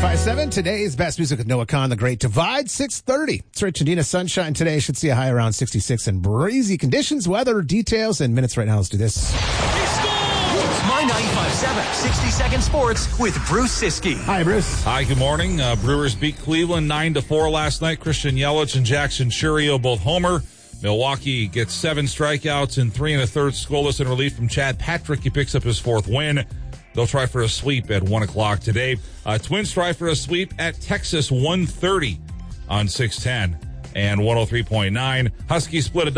95.7, today's best music with Noah Khan, The Great Divide, 6:30. It's Rich and Dina. Sunshine today. Should see a high around 66 and breezy conditions. Weather details and minutes right now. Let's do this. It's My 95.7 60-second sports with Bruce Siskey. Hi, Bruce. Hi, good morning. Brewers beat Cleveland 9-4 last night. Christian Yelich and Jackson Churio both homer. Milwaukee gets 7 strikeouts and 3 1/3 scoreless in relief from Chad Patrick. He picks up his 4th win. They'll try for a sweep at 1 o'clock today. Twins try for a sweep at Texas 1:30 on 610 and 103.9. Huskies split a